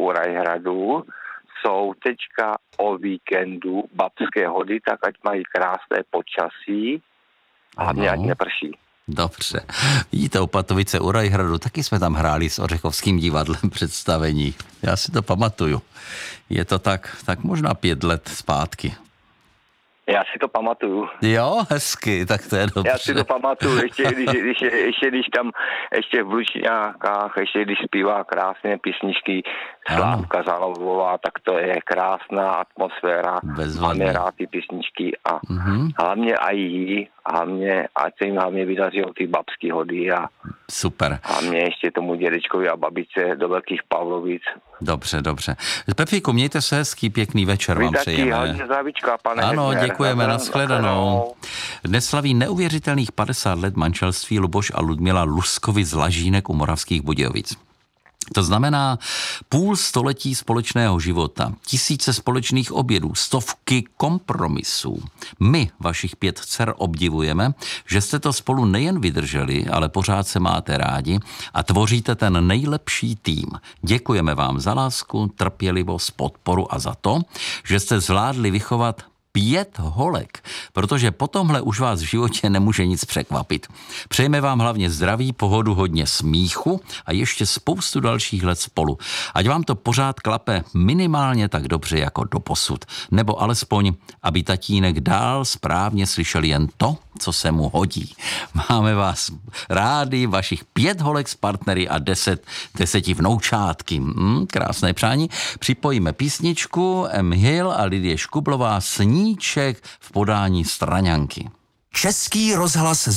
Rajhradu jsou teďka o víkendu Babské hody, tak ať mají krásné počasí a hlavně ať neprší. Dobře. Vidíte, Opatovice u Rajhradu, taky jsme tam hráli s Ořechovským divadlem představení. Já si to pamatuju. Je to tak možná 5 let zpátky. Já si to pamatuju. Jo, hezky, tak to je dobře. Já si to pamatuju, když tam, ještě v Lučňákách, ještě když zpívá krásné písničky Slávka Zalovová, tak to je krásná atmosféra. Máme rád ty písničky a hlavně ať se jim hlavně vydaří ty Babské hody a super. A mě ještě tomu dědečkovi a babičce do Velkých Pavlovic. Dobře. Pepíku, mějte se hezký, pěkný večer vám přejeme. Hodně zdravíčka, pane Ano, Hegner. děkujeme, nashledanou. Dnes slaví neuvěřitelných 50 let manželství Luboš a Ludmila Luskovi z Lažínek u Moravských Budějovic. To znamená půl století společného života, 1000 společných obědů, 100 kompromisů. My, vašich 5 dcer, obdivujeme, že jste to spolu nejen vydrželi, ale pořád se máte rádi a tvoříte ten nejlepší tým. Děkujeme vám za lásku, trpělivost, podporu a za to, že jste zvládli vychovat 5 holek, protože po tomhle už vás v životě nemůže nic překvapit. Přejeme vám hlavně zdraví, pohodu, hodně smíchu a ještě spoustu dalších let spolu. Ať vám to pořád klape minimálně tak dobře jako doposud. Nebo alespoň, aby tatínek dál správně slyšel jen to, co se mu hodí. Máme vás rádi, vašich 5 holek s partnery a 10 vnoučátky. Krásné přání. Připojíme písničku M. Hill a Lidie Škublová Sníček v podání Straňanky. Český rozhlas